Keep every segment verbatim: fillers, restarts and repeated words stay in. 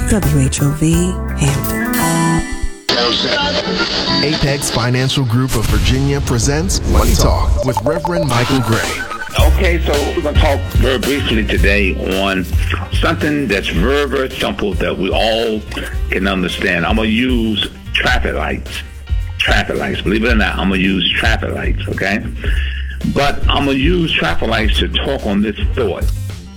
W H O V, Hampton. Apex Financial Group of Virginia presents Money Talk with Reverend Michael Gray. Okay, so we're going to talk very briefly today on something that's very, very simple that we all can understand. I'm going to use traffic lights. Traffic lights. Believe it or not, I'm going to use traffic lights, okay? But I'm going to use traffic lights to talk on this thought.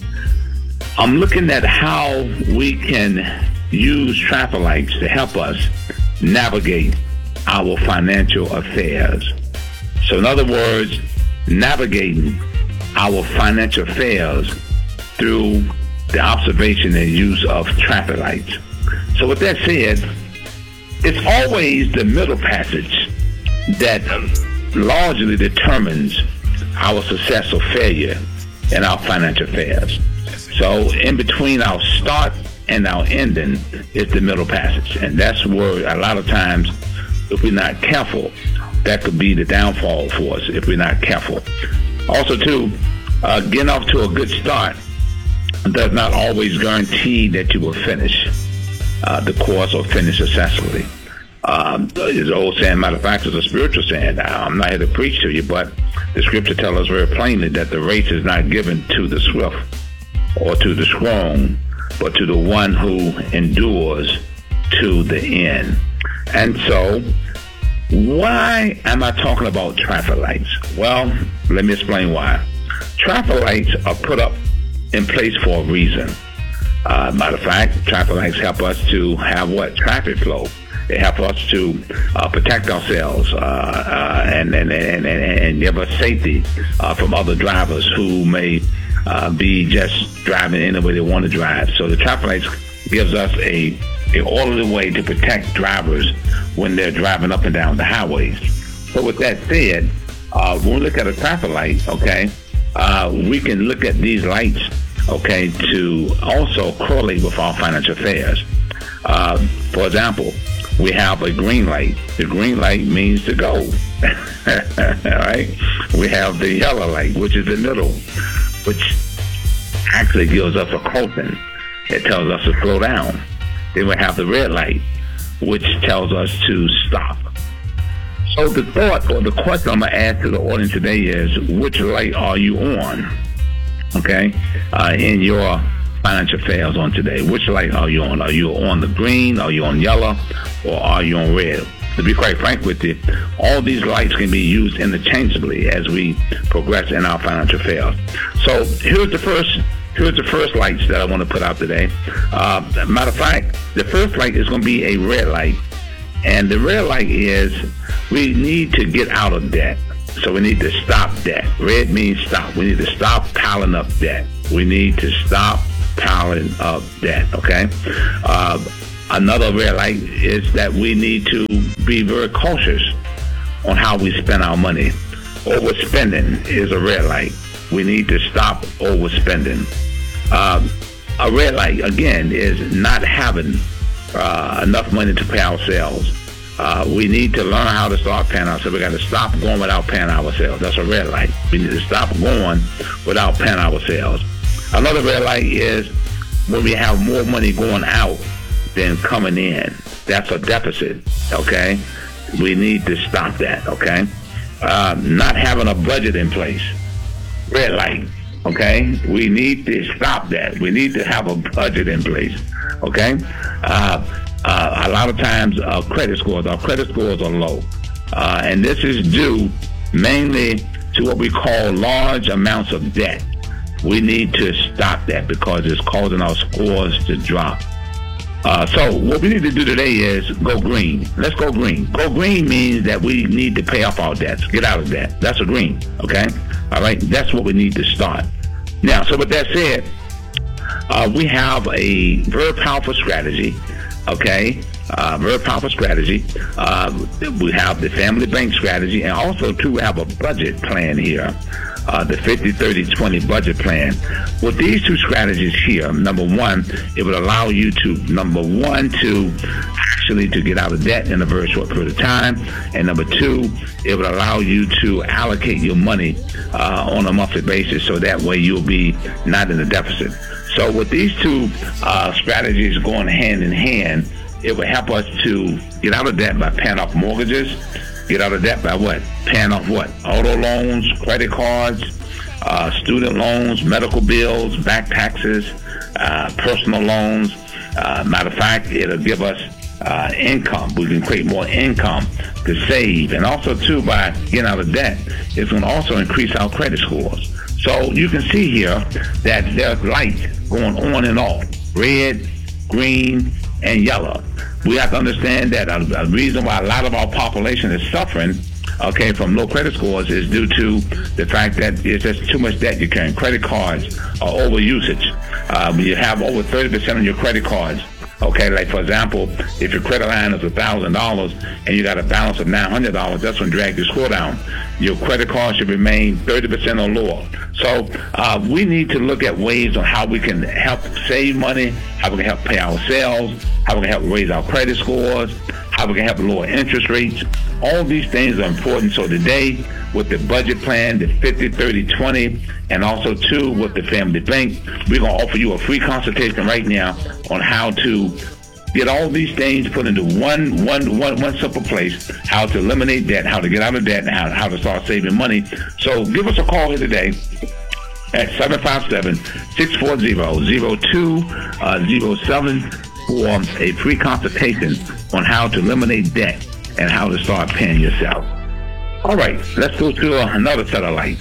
I'm looking at how we can use traffic lights to help us navigate our financial affairs. So in other words, navigating our financial affairs through the observation and use of traffic lights. So with that said, it's always the middle passage that largely determines our success or failure in our financial affairs. So in between our start and our ending is the middle passage. And that's where a lot of times, if we're not careful, that could be the downfall for us if we're not careful. Also, too, uh, getting off to a good start does not always guarantee that you will finish uh, the course or finish successfully. Um, it's an old saying, matter of fact, it's a spiritual saying. I'm not here to preach to you, but the scripture tells us very plainly that the race is not given to the swift or to the strong, but to the one who endures to the end. And so, why am I talking about traffic lights? Well, let me explain why. Traffic lights are put up in place for a reason. Uh, matter of fact, traffic lights help us to have what? Traffic flow. They help us to uh, protect ourselves uh, uh, and, and, and, and, and give us safety uh, from other drivers who may uh, be just driving any way they want to drive. So the traffic lights gives us a, a orderly way to protect drivers when they're driving up and down the highways. So with that said, uh, when we look at a traffic light, okay, uh, we can look at these lights, okay, to also correlate with our financial affairs. Uh, for example, we have a green light. The green light means to go. All right. We have the yellow light, which is the middle, which actually gives us a caution. It tells us to slow down. Then we have the red light, which tells us to stop. So the thought or the question I'm going to ask to the audience today is, which light are you on? Okay, uh, in your financial affairs on today. Which light are you on? Are you on the green? Are you on yellow? Or are you on red? To be quite frank with you, all these lights can be used interchangeably as we progress in our financial affairs. So here's the first here's the first lights that I want to put out today. Uh, matter of fact, the first light is going to be a red light. And the red light is we need to get out of debt. So we need to stop debt. Red means stop. We need to stop piling up debt. We need to stop piling up debt, okay? Uh, another red light is that we need to be very cautious on how we spend our money. Overspending is a red light. We need to stop overspending. Uh, a red light, again, is not having uh, enough money to pay ourselves. Uh, we need to learn how to start paying ourselves. We got to stop going without paying ourselves. That's a red light. We need to stop going without paying ourselves. Another red light is when we have more money going out than coming in. That's a deficit, okay? We need to stop that, okay? Uh, not having a budget in place. Red light, okay? We need to stop that. We need to have a budget in place, okay? Uh, uh, a lot of times our credit scores, our credit scores are low. Uh, and this is due mainly to what we call large amounts of debt. We need to stop that because it's causing our scores to drop. Uh, so what we need to do today is go green. Let's go green. Go green means that we need to pay off our debts, get out of debt. That's a green, okay? All right, that's what we need to start. Now, so with that said, uh, we have a very powerful strategy, okay? Uh, very powerful strategy. Uh, we have the family bank strategy, and also, too, we have a budget plan here. Uh, the fifty thirty twenty budget plan. With these two strategies here, number one, it would allow you to, number one, to actually to get out of debt in a very short period of time. And number two, it would allow you to allocate your money uh, on a monthly basis so that way you'll be not in a deficit. So with these two uh, strategies going hand in hand, it will help us to get out of debt by paying off mortgages, get out of debt by what? Paying off what? Auto loans, credit cards, uh, student loans, medical bills, back taxes, uh, personal loans. Uh, matter of fact, it'll give us uh, income. We can create more income to save. And also, too, by getting out of debt, it's going to also increase our credit scores. So you can see here that there's light going on and off, red, green, and yellow. We have to understand that a, a reason why a lot of our population is suffering, okay, from low credit scores is due to the fact that it's just too much debt you're carrying. Credit cards are over usage. Um, you have over thirty percent of your credit cards. Okay, like for example, if your credit line is one thousand dollars and you got a balance of nine hundred dollars, that's going to drag your score down. Your credit card should remain thirty percent or lower. So uh, we need to look at ways on how we can help save money, how we can help pay our sales, how we can help raise our credit scores, how we can help lower interest rates. All these things are important. So today, with the budget plan, the fifty, thirty, twenty, and also too with the Family Bank, we're going to offer you a free consultation right now on how to get all these things put into one, one, one, one simple place, how to eliminate debt, how to get out of debt, and how, how to start saving money. So give us a call here today at seven five seven, six four zero, zero two zero seven for a free consultation on how to eliminate debt and how to start paying yourself. All right, let's go to another set of lights.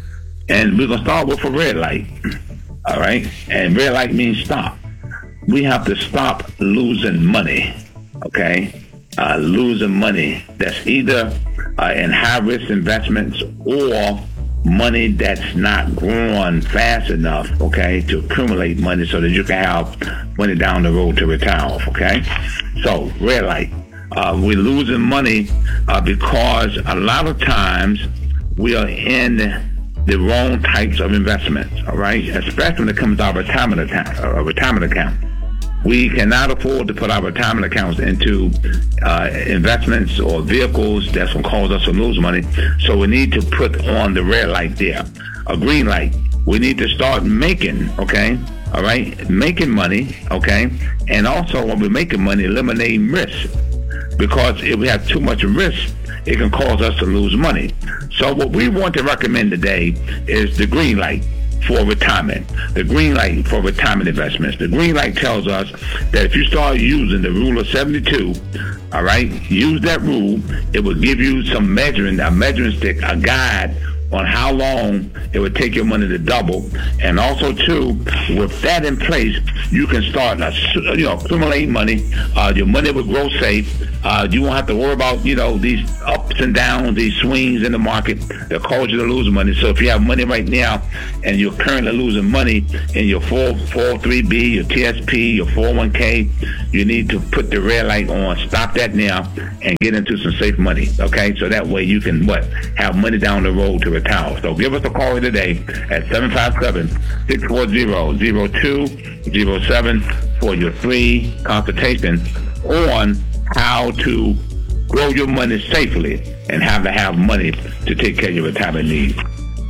And we're going to start with a red light. All right? And red light means stop. We have to stop losing money. Okay? Uh, losing money that's either uh, in high-risk investments or money that's not growing fast enough, okay, to accumulate money so that you can have money down the road to retire off, okay? So, red light. Uh, we're losing money uh, because a lot of times we are in the wrong types of investments, all right? Especially when it comes to our retirement account. Uh, retirement account. We cannot afford to put our retirement accounts into uh, investments or vehicles that's going to cause us to lose money. So we need to put on the red light there. A green light. We need to start making, okay? All right? Making money, okay? And also when we're making money, eliminating risk. Because if we have too much risk, it can cause us to lose money. So what we want to recommend today is the green light for retirement. The green light for retirement investments. The green light tells us that if you start using the rule of seventy-two, all right, use that rule, it will give you some measuring, a measuring stick, a guide on how long it would take your money to double. And also, too, with that in place, you can start, uh, you know, accumulating money. Uh, your money will grow safe. Uh, you won't have to worry about, you know, these ups and downs, these swings in the market that cause you to lose money. So if you have money right now and you're currently losing money in your four oh three B, your T S P, your four oh one K, you need to put the red light on, stop that now, and get into some safe money, okay? So that way you can, what, have money down the road to retire. So give us a call today at seven five seven, six four zero, zero two zero seven for your free consultation on how to grow your money safely and how to have money to take care of your retirement needs.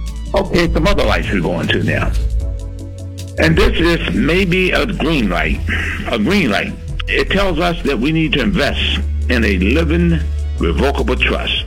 Okay, some other lights we're going to now. And this is maybe a green light. A green light. It tells us that we need to invest in a living revocable trust.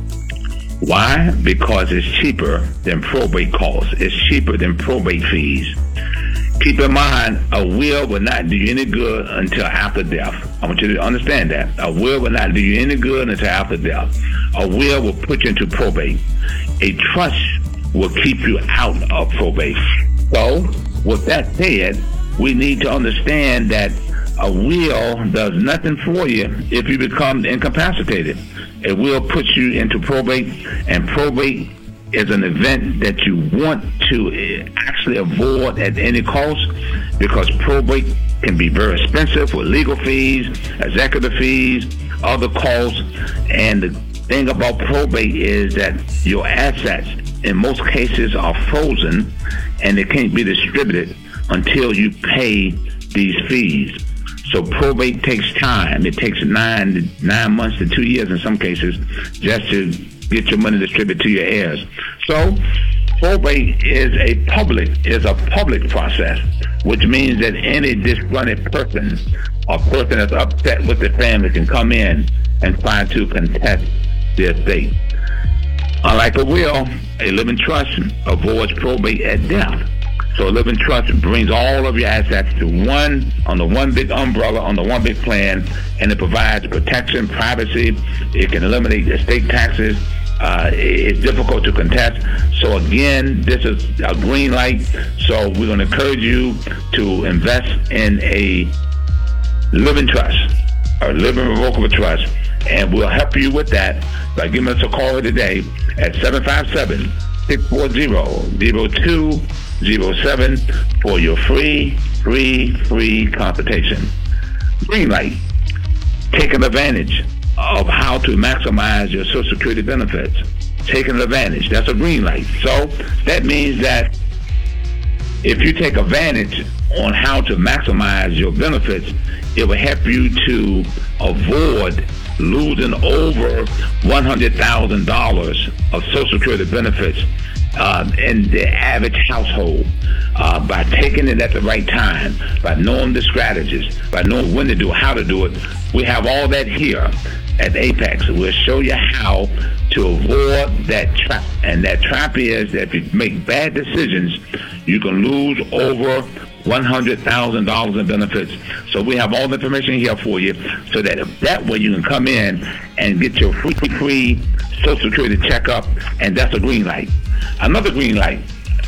Why? Because it's cheaper than probate costs. It's cheaper than probate fees. Keep in mind, a will will not do you any good until after death. I want you to understand that. A will will not do you any good until after death. A will will put you into probate. A trust will keep you out of probate. So, with that said, we need to understand that a will does nothing for you if you become incapacitated. It will put you into probate, and probate is an event that you want to actually avoid at any cost, because probate can be very expensive with legal fees, executive fees, other costs. And the thing about probate is that your assets in most cases are frozen and they can't be distributed until you pay these fees. So probate takes time. It takes nine nine months to two years in some cases just to get your money distributed to your heirs. So Probate is a public is a public process, which means that any disgruntled person or person that's upset with the family can come in and try to contest the estate. Unlike a will, a living trust avoids probate at death. So a living trust brings all of your assets to one, on the one big umbrella, on the one big plan, and it provides protection, privacy. It can eliminate estate taxes. Uh, it's difficult to contest. So again, this is a green light. So we're going to encourage you to invest in a living trust, or living revocable trust, and we'll help you with that by giving us a call today at seven five seven, six four zero, zero two zero seven for your free, free, free consultation. Green light, taking advantage of how to maximize your Social Security benefits. Taking advantage, that's a green light. So that means that if you take advantage on how to maximize your benefits, it will help you to avoid losing over one hundred thousand dollars of Social Security benefits uh, in the average household uh, by taking it at the right time, by knowing the strategies, by knowing when to do it, how to do it. We have all that here at Apex. We'll show you how to avoid that trap. And that trap is that if you make bad decisions, you can lose over one hundred thousand dollars in benefits. So we have all the information here for you, so that that way you can come in and get your free, free Social Security checkup, and that's a green light. Another green light,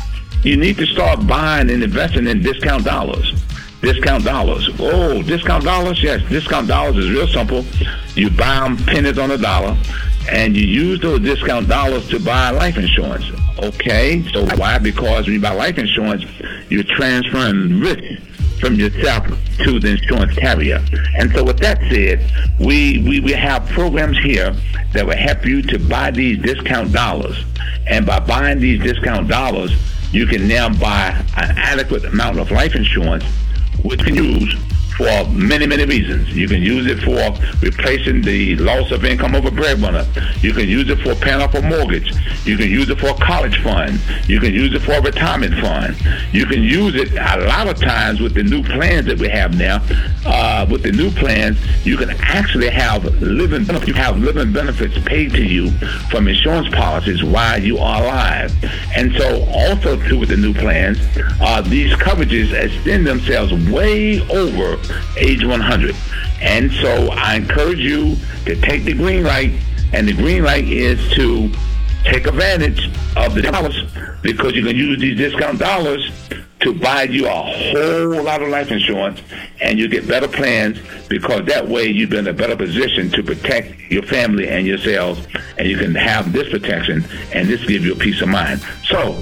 you need to start buying and investing in discount dollars. Discount dollars. Oh, discount dollars? Yes, discount dollars is real simple. You buy them pennies on a dollar, and you use those discount dollars to buy life insurance. Okay, so why? Because when you buy life insurance, you're transferring risk from yourself to the insurance carrier. And so with that said, we, we, we have programs here that will help you to buy these discount dollars. And by buying these discount dollars, you can now buy an adequate amount of life insurance, which you can use for many, many reasons. You can use it for replacing the loss of income of a breadwinner. You can use it for paying off a mortgage. You can use it for a college fund. You can use it for a retirement fund. You can use it a lot of times with the new plans that we have now. Uh, with the new plans, you can actually have living you have living benefits paid to you from insurance policies while you are alive. And so also too with the new plans, uh, these coverages extend themselves way over age one hundred. And so I encourage you to take the green light, and the green light is to take advantage of the dollars, because you can use these discount dollars to buy you a whole lot of life insurance, and you get better plans, because that way you've been in a better position to protect your family and yourselves, and you can have this protection, and this gives you a peace of mind. So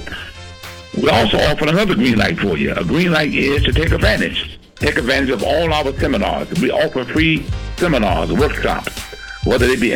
we also offer another green light for you. A green light is to take advantage. Take advantage of all our seminars. We offer free seminars, workshops, whether they be